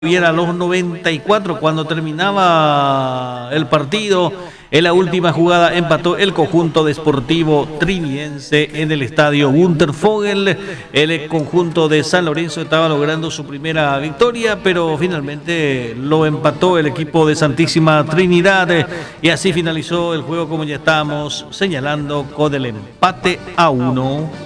Bien, a los 94, cuando terminaba el partido, en la última jugada empató el conjunto de Sportivo Trinidense en el estadio Gunter Vogel. El conjunto de San Lorenzo estaba logrando su primera victoria, pero finalmente lo empató el equipo de Santísima Trinidad y así finalizó el juego, como ya estábamos señalando, con el empate a 1.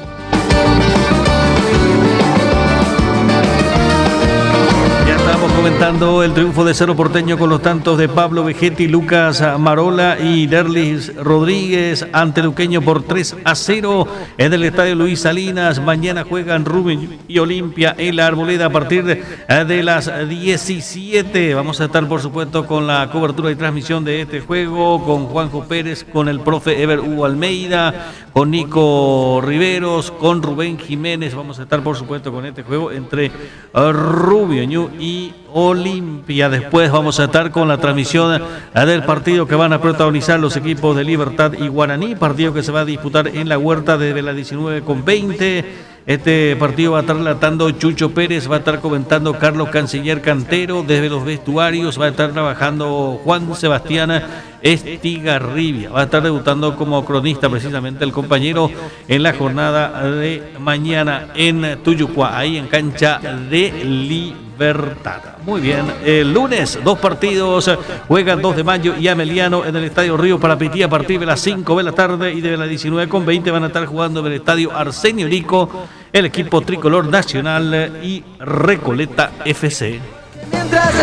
Estamos comentando el triunfo de Cerro Porteño con los tantos de Pablo Vegetti, Lucas Marola y Derlis Rodríguez ante Luqueño por 3-0 en el estadio Luis Salinas. Mañana juegan Rubén y Olimpia en la Arboleda a partir de las 17. Vamos a estar, por supuesto, con la cobertura y transmisión de este juego, con Juanjo Pérez, con el profe Ever Hugo Almeida, con Nico Riveros, con Rubén Jiménez. Vamos a estar, por supuesto, con este juego entre Rubio y Olimpia. Después vamos a estar con la transmisión del partido que van a protagonizar los equipos de Libertad y Guaraní, partido que se va a disputar en la Huerta desde las 19:20. Este partido va a estar relatando Chucho Pérez, va a estar comentando Carlos Canciller Cantero, desde los vestuarios va a estar trabajando Juan Sebastián Estigarribia, va a estar debutando como cronista precisamente el compañero en la jornada de mañana en Tuyucuá, ahí en cancha de Libertad. Muy bien, el lunes 2 partidos, juegan 2 de Mayo y Ameliano en el Estadio Río Parapití a partir de las 5 de la tarde y de las 19:20 van a estar jugando en el Estadio Arsenio Rico el equipo tricolor nacional y Recoleta FC.